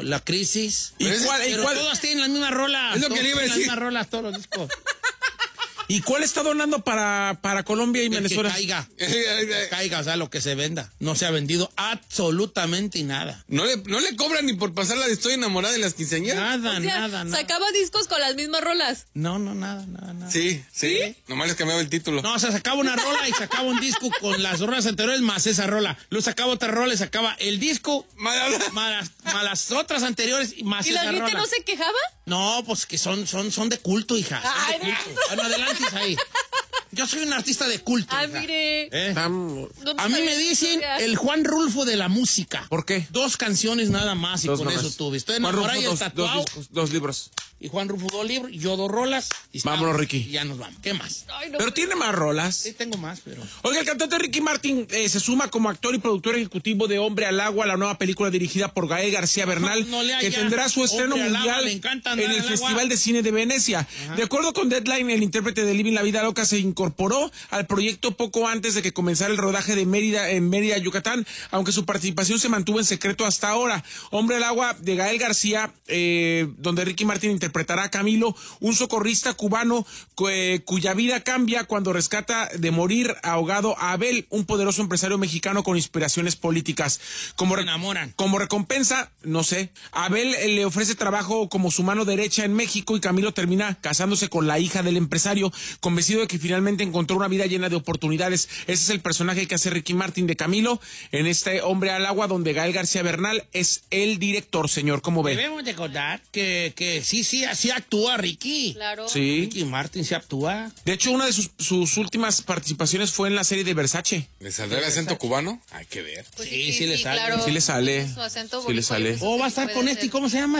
La Crisis. Pero todas tienen la misma rola. Es lo que le iba a decir. Las mismas rolas, todos los discos. ¿Y cuál está donando para Colombia y Venezuela? Que caiga, o sea, lo que se venda. No se ha vendido absolutamente nada. ¿No le cobran ni por pasar la de Estoy enamorada de las quinceañeras? Nada. Sacaba discos con las mismas rolas. No, nada. Sí. Nomás les cambiaba el título. No, o sea, sacaba una rola y sacaba un disco con las rolas anteriores más esa rola. Luego sacaba otra rola y sacaba el disco más las otras anteriores y más ¿Y esa rola. ¿Y la gente no se quejaba? No, pues que son de culto, hija. Son de culto. Bueno, adelante ahí. Yo soy un artista de culto. Ah, mire. A mí me dicen el Juan Rulfo de la música. ¿Por qué? 2 canciones nada más y con eso tuve. Estoy enamorado y tatuado. 2 libros. Y Juan Rulfo 2 libros, y yo 2 rolas. Y vámonos, Ricky. Y ya nos vamos. ¿Qué más? Ay, no, pero tiene más rolas. Sí, tengo más, pero... Oiga, el cantante Ricky Martin se suma como actor y productor ejecutivo de Hombre al Agua, la nueva película dirigida por Gael García Bernal, que tendrá su estreno mundial en el Festival de Cine de Venecia. Ajá. De acuerdo con Deadline, el intérprete de Living la Vida Loca se incorporó al proyecto poco antes de que comenzara el rodaje de Mérida, Yucatán, aunque su participación se mantuvo en secreto hasta ahora. Hombre al Agua de Gael García, donde Ricky Martin interpretará a Camilo, un socorrista cubano cuya vida cambia cuando rescata de morir ahogado a Abel, un poderoso empresario mexicano con inspiraciones políticas. Como recompensa, no sé, Abel le ofrece trabajo como su mano derecha en México y Camilo termina casándose con la hija del empresario, convencido de que finalmente encontró una vida llena de oportunidades. Ese es el personaje que hace Ricky Martin de Camilo en este Hombre al Agua, donde Gael García Bernal es el director, señor. ¿Cómo ve? Debemos de contar que sí actúa Ricky. Claro. Sí. Ricky Martin se actúa. De hecho, una de sus últimas participaciones fue en la serie de Versace. ¿Le saldrá el acento cubano? Hay que ver. Pues sí le sale. Claro. Sí le sale. Su acento sí le sale. O va a estar con este, ¿cómo se llama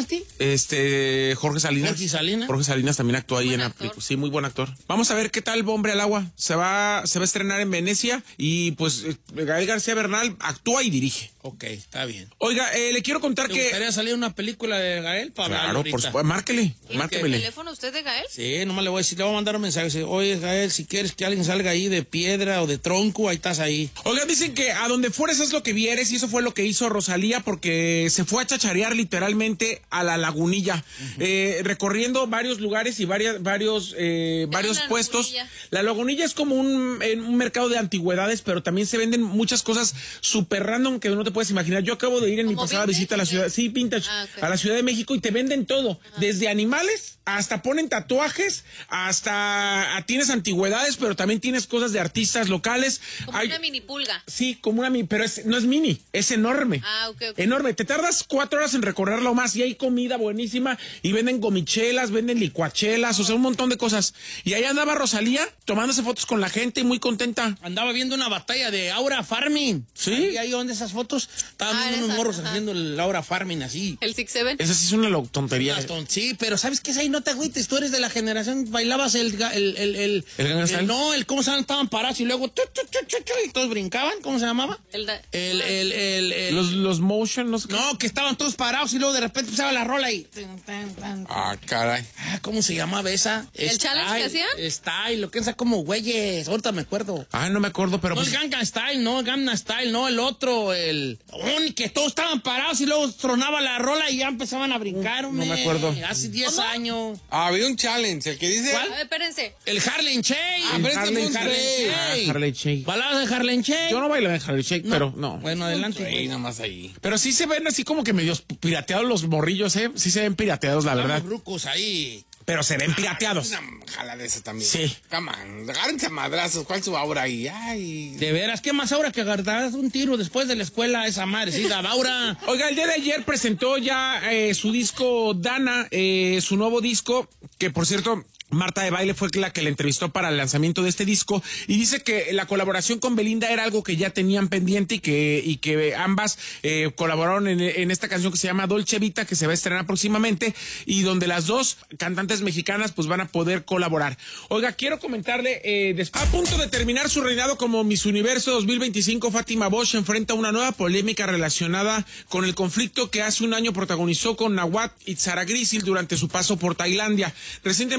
Jorge Salinas. Jorge Salinas también actúa ahí en la película. Sí, muy buen actor. Vamos a ver qué tal Hombre al Agua. Se va a estrenar en Venecia y pues Gael García Bernal actúa y dirige. Ok, está bien. Oiga, le quiero contar ¿Te que... gustaría salir una película de Gael? Claro, por supuesto. Márquele. ¿El teléfono usted de Gael? Sí, nomás le voy a mandar un mensaje. Oye, Gael, si quieres que alguien salga ahí de piedra o de tronco, ahí estás ahí. Oiga, dicen que a donde fueres es lo que vieres, y eso fue lo que hizo Rosalía, porque se fue a chacharear literalmente a la Lagunilla, recorriendo varios lugares y varios puestos. La Lagunilla es como un mercado de antigüedades, pero también se venden muchas cosas súper random que no te puedes imaginar. Yo acabo de ir en mi pasada visita a la ciudad, sí, vintage, a la Ciudad de México, y te venden todo, desde animales hasta ponen tatuajes, hasta tienes antigüedades, pero también tienes cosas de artistas locales. Como una mini pulga. Sí, como una mini, pero no es mini, es enorme. Ok. Enorme. Te tardas 4 horas en recorrerlo más y hay comida buenísima y venden gomichelas, venden licuachelas, o sea, un montón de cosas. Y ahí andaba Rosalía tomándose fotos con la gente, muy contenta. Andaba viendo una batalla de Aura Farming. ¿Sí? Y ahí donde esas fotos estaban viendo unos morros haciendo el Aura Farming así. El 6-7. Esa sí es una tontería. Sí, pero ¿sabes qué es ahí? No te agüites, tú eres de la generación, bailabas el Gangnam Style. ¿cómo se llama? Estaban parados y luego y todos brincaban, ¿cómo se llamaba? Los motion, no sé qué. No, que estaban todos parados y luego de repente empezaba la rola y... Ah, caray. ¿Cómo se llamaba esa? ¿El challenge que hacían? Style, lo que es como güeyes, ahorita me acuerdo. No me acuerdo, pero... No, el Gangnam Style, no, el otro, que todos estaban parados y luego tronaba la rola y ya empezaban a brincar, no me acuerdo. Hace 10 años. Había un challenge, el que dice... ¿Cuál? Espérense. El Harlem Shake. Harlem Shake. ¿Baladas de Harlem Shake? Yo no bailo en Harlem Shake, pero no. Bueno, adelante. Ahí, nomás ahí. Pero sí se ven así como que medios pirateados los morrillos, ¿eh? Sí se ven pirateados, la verdad. Los rucos ahí. Pero se ven pirateados. Una jala de esa también. Sí. Come on, agárrense a madrazos. ¿Cuál su aura ahí? Ay. De veras, ¿qué más ahora que agarrar un tiro después de la escuela esa madre? Sí, la Laura. Oiga, el día de ayer presentó ya su disco Dana, su nuevo disco, que por cierto... Marta de Baile fue la que le entrevistó para el lanzamiento de este disco y dice que la colaboración con Belinda era algo que ya tenían pendiente y que ambas colaboraron en esta canción que se llama Dolce Vita, que se va a estrenar próximamente y donde las dos cantantes mexicanas pues van a poder colaborar. Oiga, quiero comentarle, a punto de terminar su reinado como Miss Universo 2025, Fátima Bosch enfrenta una nueva polémica relacionada con el conflicto que hace un año protagonizó con Nawat Itzara Grisil durante su paso por Tailandia. Recientemente la empresaria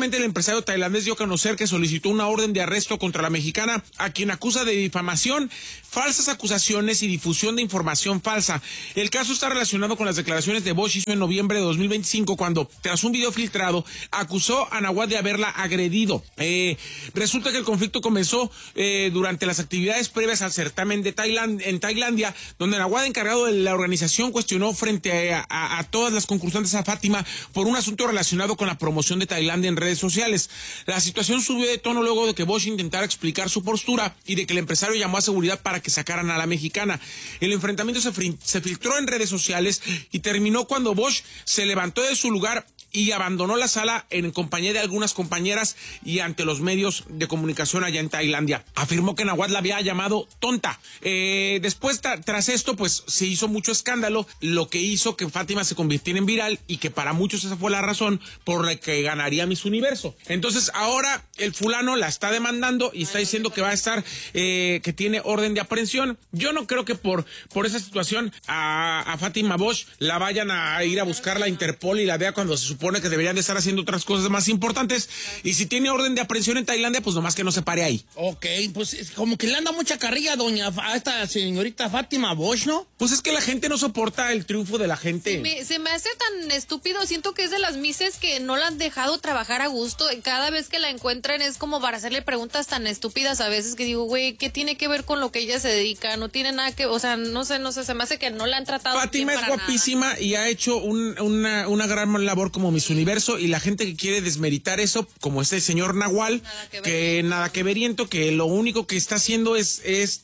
empresario tailandés dio a conocer que solicitó una orden de arresto contra la mexicana, a quien acusa de difamación, falsas acusaciones y difusión de información falsa. El caso está relacionado con las declaraciones de Bosch hizo en noviembre de 2025, cuando, tras un video filtrado, acusó a Nawat de haberla agredido. Resulta que el conflicto comenzó durante las actividades previas al certamen de en Tailandia, donde Nawat, encargado de la organización, cuestionó frente a todas las concursantes a Fátima por un asunto relacionado con la promoción de Tailandia en redes sociales. La situación subió de tono luego de que Bosch intentara explicar su postura y de que el empresario llamó a seguridad para que sacaran a la mexicana. El enfrentamiento se filtró en redes sociales y terminó cuando Bosch se levantó de su lugar y abandonó la sala en compañía de algunas compañeras y ante los medios de comunicación allá en Tailandia. Afirmó que Nawat la había llamado tonta. Después, tras esto, pues se hizo mucho escándalo, lo que hizo que Fátima se convirtiera en viral y que para muchos esa fue la razón por la que ganaría Miss Universo. Entonces, ahora el fulano la está demandando y está diciendo que va a estar, que tiene orden de aprehensión. Yo no creo que por esa situación a Fátima Bosch la vayan a ir a buscar la Interpol y la DEA cuando se supone que deberían de estar haciendo otras cosas más importantes. Y si tiene orden de aprehensión en Tailandia, pues nomás que no se pare ahí. Ok, pues como que le anda mucha carrilla a esta señorita Fátima Bosch, ¿no? Pues es que la gente no soporta el triunfo de la gente. Se me hace tan estúpido. Siento que es de las misses que no la han dejado trabajar a gusto. Cada vez que la encuentran es como para hacerle preguntas tan estúpidas a veces que digo, güey, ¿qué tiene que ver con lo que ella se dedica? No tiene nada que, o sea, no sé, se me hace que no la han tratado Fátima bien es para guapísima nada. y ha hecho una gran labor como Miss Universo, y la gente que quiere desmeritar eso, como este señor Nahual, nada que veriento, que lo único que está haciendo es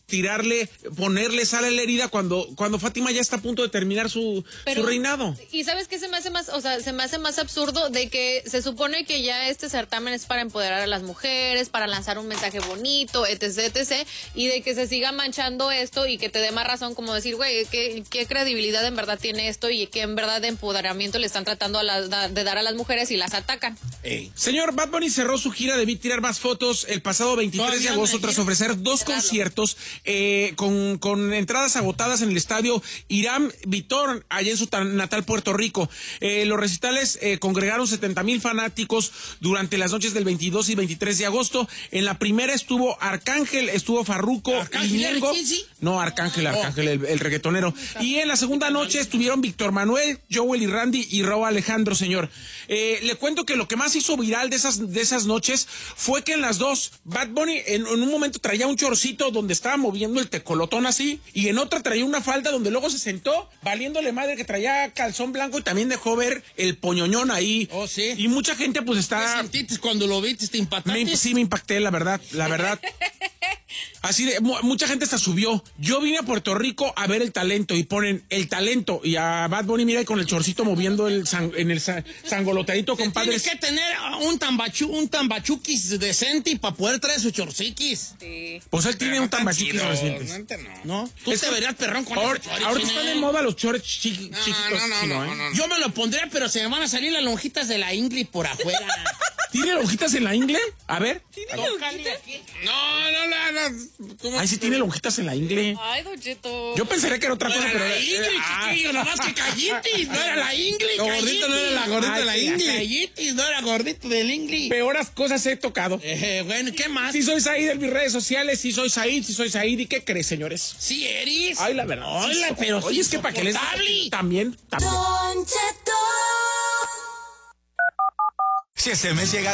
ponerle sal a la herida cuando Fátima ya está a punto de terminar su reinado. Y ¿sabes qué se me hace más? O sea, se me hace más absurdo de que se supone que ya este certamen es para empoderar a las mujeres, para lanzar un mensaje bonito, etc, y de que se siga manchando esto y que te dé más razón como decir, güey, ¿qué credibilidad en verdad tiene esto y qué en verdad de empoderamiento le están tratando de dar a las mujeres y las atacan? Señor, Bad Bunny cerró su gira de tirar más fotos el pasado 23 de agosto tras ofrecer dos conciertos con entradas agotadas en el estadio Irán Vitor, allá en su natal Puerto Rico. Los recitales congregaron 70,000 fanáticos durante las noches del 22 y 23 de agosto. En la primera estuvo Arcángel, estuvo Farruko y Ñengo. No, Arcángel, el reggaetonero. Y en la segunda noche estuvieron Víctor Manuel, Joel y Randy y Raúl Alejandro, señor. Le cuento que lo que más hizo viral de esas noches fue que en las dos, Bad Bunny en un momento traía un chorcito donde estaba moviendo el tecolotón así, y en otra traía una falda donde luego se sentó, valiéndole madre que traía calzón blanco y también dejó ver el poñoñón ahí. Oh, sí. Y mucha gente pues está... ¿Qué sentiste cuando lo viste? ¿Te impactaste? Sí, me impacté, la verdad. Así de, mucha gente hasta subió. Yo vine a Puerto Rico a ver el talento y ponen el talento y a Bad Bunny, mira, con el chorcito moviendo en el sangolotadito, compadre. Tienes que tener un tambachuquis decente para poder traer sus chorciquis. Sí. Pues él tiene un tambachuquis reciente. No. Tú te verías perrón con ese chorich. Ahorita están de moda los chores chiquitos. No. Yo me lo pondría, pero se me van a salir las lonjitas de la ingle por afuera. ¿Tiene lonjitas en la ingle? A ver. No. Ay, sí tiene lonjitas en la ingle. Ay, Don Cheto. Yo pensaría que era otra cosa, pero... La ingle, chiquillo, nomás que callitis, no era la ingle. Lo gordito no era la gordita de la ingle. Callitis, no era gordito del ingle. Peores cosas he tocado. Bueno, ¿qué más? Sí soy Said en mis redes sociales, sí soy Said. ¿Y qué crees, señores? Sí eres. Ay, la verdad. Hola, sí, pero oye, sí es que para que les... También. Don Cheto. Si este mes llega